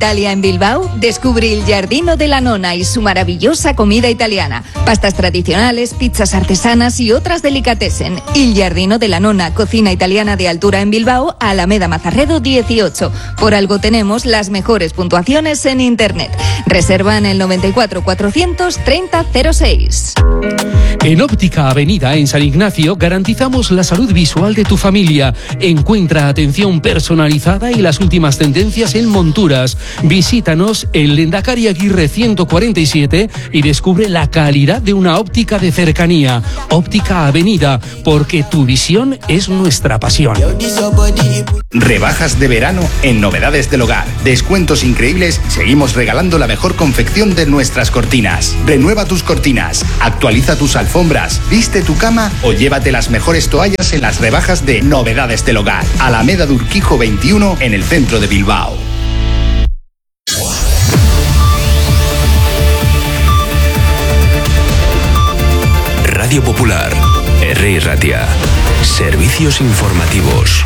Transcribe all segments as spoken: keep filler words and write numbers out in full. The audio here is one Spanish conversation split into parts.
Italia en Bilbao, descubre el Giardino de la Nonna y su maravillosa comida italiana. Pastas tradicionales, pizzas artesanas y otras delicatessen. El Giardino de la Nonna, cocina italiana de altura en Bilbao, Alameda Mazarredo dieciocho. Por algo tenemos las mejores puntuaciones en internet. Reserva en el noventa y cuatro cuatrocientos treinta cero seis. En Óptica Avenida, en San Ignacio, garantizamos la salud visual de tu familia. Encuentra atención personalizada y las últimas tendencias en monturas. Visítanos en Lendakari Aguirre ciento cuarenta y siete y descubre la calidad de una óptica de cercanía. Óptica Avenida, porque tu visión es nuestra pasión. Rebajas de verano en Novedades del Hogar. Descuentos increíbles. Seguimos regalando la mejor confección de nuestras cortinas. Renueva tus cortinas, actualiza tus alfombras, viste tu cama o llévate las mejores toallas en las rebajas de Novedades del Hogar. Alameda de Urquijo veintiuno, en el centro de Bilbao. Radio Popular, R. Ratia. Servicios informativos.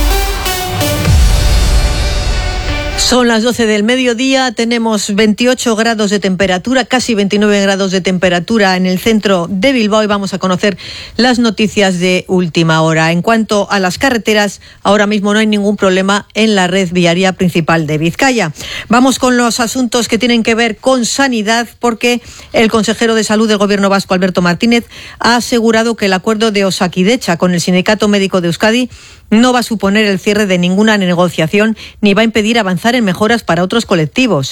Son las doce del mediodía, tenemos veintiocho grados de temperatura, casi veintinueve grados de temperatura en el centro de Bilbao y vamos a conocer las noticias de última hora. En cuanto a las carreteras, ahora mismo no hay ningún problema en la red viaria principal de Vizcaya. Vamos con los asuntos que tienen que ver con sanidad, porque el consejero de Salud del Gobierno vasco, Alberto Martínez, ha asegurado que el acuerdo de Osakidecha con el Sindicato Médico de Euskadi no va a suponer el cierre de ninguna negociación ni va a impedir avanzar en mejoras para otros colectivos.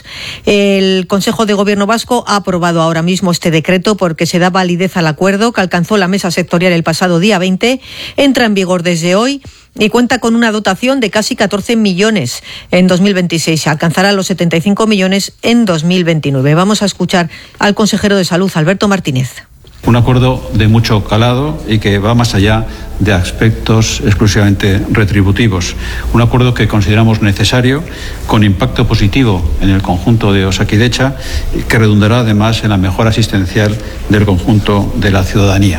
El Consejo de Gobierno vasco ha aprobado ahora mismo este decreto porque se da validez al acuerdo que alcanzó la mesa sectorial el pasado día veinte, entra en vigor desde hoy y cuenta con una dotación de casi catorce millones en dos mil veintiséis. Se alcanzará los setenta y cinco millones en dos mil veintinueve. Vamos a escuchar al consejero de Salud, Alberto Martínez. Un acuerdo de mucho calado y que va más allá de aspectos exclusivamente retributivos. Un acuerdo que consideramos necesario, con impacto positivo en el conjunto de Osakidecha, y que redundará además en la mejora asistencial del conjunto de la ciudadanía.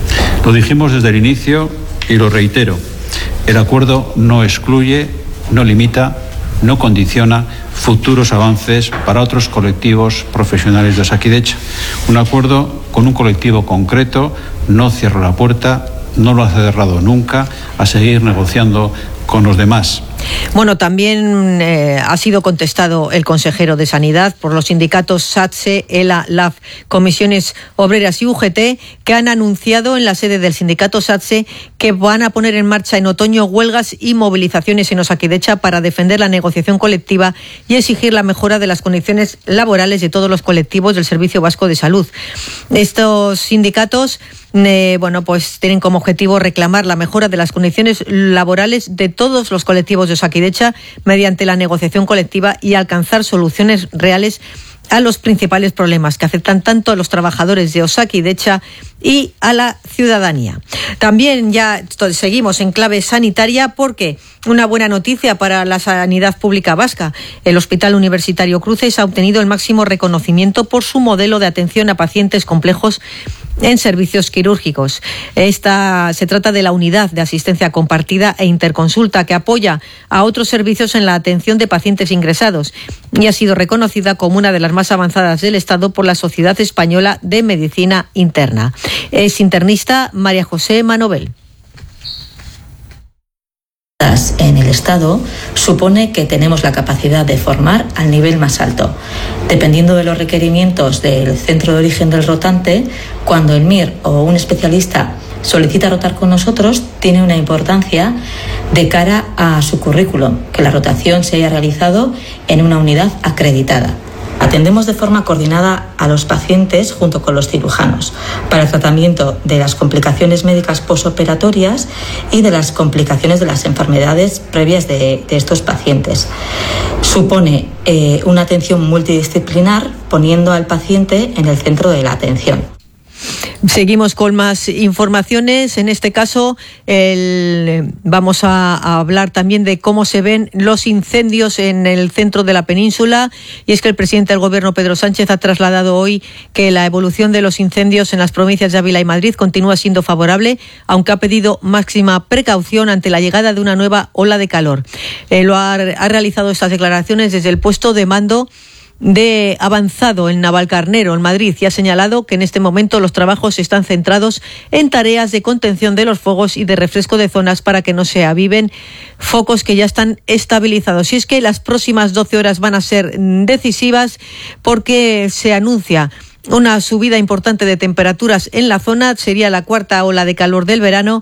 Lo dijimos desde el inicio y lo reitero. El acuerdo no excluye, no limita, no condiciona futuros avances para otros colectivos profesionales de Osakidecha. Un acuerdo con un colectivo concreto no cierra la puerta, no lo ha cerrado nunca, a seguir negociando con los demás. Bueno, también eh, ha sido contestado el consejero de Sanidad por los sindicatos SATSE, ELA, LAF, Comisiones Obreras y U G T, que han anunciado en la sede del sindicato SATSE que van a poner en marcha en otoño huelgas y movilizaciones en Osakidecha para defender la negociación colectiva y exigir la mejora de las condiciones laborales de todos los colectivos del Servicio Vasco de Salud. Estos sindicatos Eh, bueno, pues tienen como objetivo reclamar la mejora de las condiciones laborales de todos los colectivos de Osakidecha mediante la negociación colectiva y alcanzar soluciones reales a los principales problemas que afectan tanto a los trabajadores de Osakidecha y a la ciudadanía. También ya seguimos en clave sanitaria porque una buena noticia para la sanidad pública vasca. El Hospital Universitario Cruces ha obtenido el máximo reconocimiento por su modelo de atención a pacientes complejos en servicios quirúrgicos. Esta se trata de la unidad de asistencia compartida e interconsulta que apoya a otros servicios en la atención de pacientes ingresados y ha sido reconocida como una de las más avanzadas del Estado por la Sociedad Española de Medicina Interna. Es internista María José Manovel. En el Estado supone que tenemos la capacidad de formar al nivel más alto. Dependiendo de los requerimientos del centro de origen del rotante, cuando el M I R o un especialista solicita rotar con nosotros, tiene una importancia de cara a su currículum, que la rotación se haya realizado en una unidad acreditada. Atendemos de forma coordinada a los pacientes junto con los cirujanos para el tratamiento de las complicaciones médicas posoperatorias y de las complicaciones de las enfermedades previas de, de estos pacientes. Supone eh, una atención multidisciplinar poniendo al paciente en el centro de la atención. Seguimos con más informaciones. En este caso, el, vamos a, a hablar también de cómo se ven los incendios en el centro de la península. Y es que el presidente del Gobierno, Pedro Sánchez, ha trasladado hoy que la evolución de los incendios en las provincias de Ávila y Madrid continúa siendo favorable, aunque ha pedido máxima precaución ante la llegada de una nueva ola de calor. Eh, lo ha, ha realizado estas declaraciones desde el puesto de mando de avanzado en Navalcarnero, en Madrid, y ha señalado que en este momento los trabajos están centrados en tareas de contención de los fuegos y de refresco de zonas para que no se aviven focos que ya están estabilizados. Y es que las próximas doce horas van a ser decisivas porque se anuncia una subida importante de temperaturas en la zona. Sería la cuarta ola de calor del verano.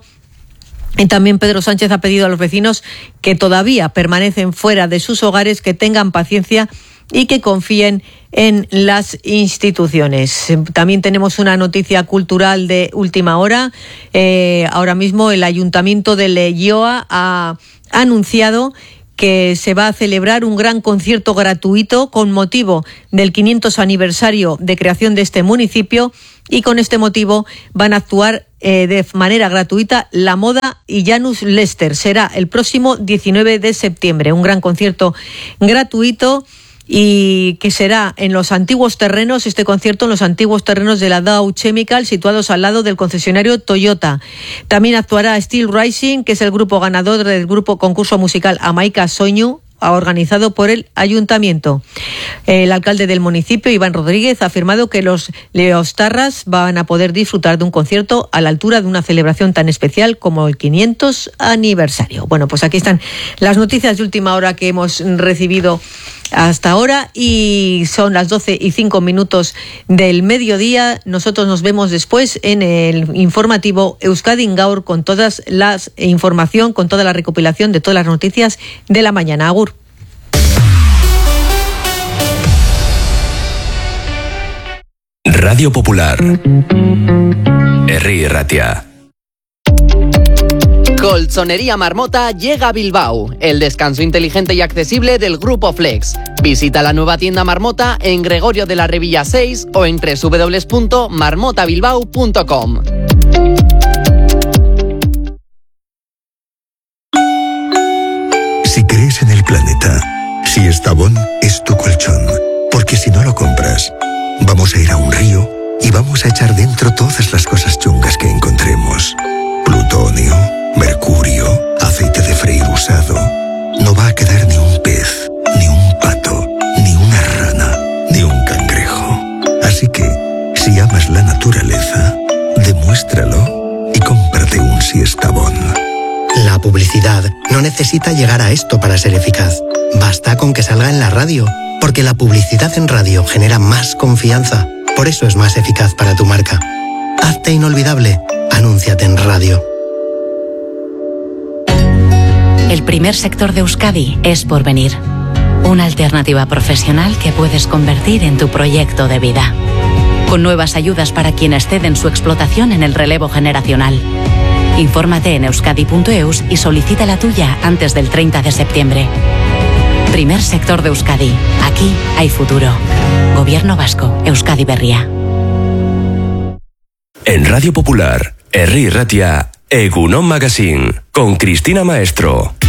Y también Pedro Sánchez ha pedido a los vecinos que todavía permanecen fuera de sus hogares que tengan paciencia y que confíen en las instituciones. También tenemos una noticia cultural de última hora. Eh, ahora mismo el Ayuntamiento de Leioa ha anunciado que se va a celebrar un gran concierto gratuito con motivo del quinientos aniversario de creación de este municipio, y con este motivo van a actuar eh, de manera gratuita La Moda y Janus Lester. Será el próximo diecinueve de septiembre, un gran concierto gratuito, y que será en los antiguos terrenos, este concierto en los antiguos terrenos de la Dow Chemical, situados al lado del concesionario Toyota. También actuará Steel Rising, que es el grupo ganador del grupo concurso musical Amaica Soñu, organizado por el Ayuntamiento. El alcalde del municipio, Iván Rodríguez, ha afirmado que los leostarras van a poder disfrutar de un concierto a la altura de una celebración tan especial como el quinientos aniversario. Bueno, pues aquí están las noticias de última hora que hemos recibido hasta ahora, y son las doce y cinco minutos del mediodía. Nosotros nos vemos después en el informativo Euskadi Gaur con todas las información, con toda la recopilación de todas las noticias de la mañana. Agur. Radio Popular, Herri Ratia. Colchonería Marmota llega a Bilbao, el descanso inteligente y accesible del Grupo Flex. Visita la nueva tienda Marmota en Gregorio de la Revilla seis o en doble u doble u doble u punto marmota bilbao punto com. Si crees en el planeta, Siestabón es tu colchón, porque si no lo compras, vamos a ir a un río y vamos a echar dentro todas las cosas chungas que encontremos. Plutonio, mercurio, aceite de freír usado. No va a quedar ni un pez, ni un pato, ni una rana, ni un cangrejo. Así que, si amas la naturaleza, demuéstralo y cómprate un Siestabón. La publicidad no necesita llegar a esto para ser eficaz. Basta con que salga en la radio, porque la publicidad en radio genera más confianza. Por eso es más eficaz para tu marca. Hazte inolvidable. Anúnciate en radio. El primer sector de Euskadi es Porvenir. Una alternativa profesional que puedes convertir en tu proyecto de vida. Con nuevas ayudas para quienes ceden su explotación en el relevo generacional. Infórmate en euskadi punto eus y solicita la tuya antes del treinta de septiembre. Primer sector de Euskadi. Aquí hay futuro. Gobierno vasco. Euskadi Berria. En Radio Popular, Herri Ratia, Egunon Magazine, con Cristina Maestro.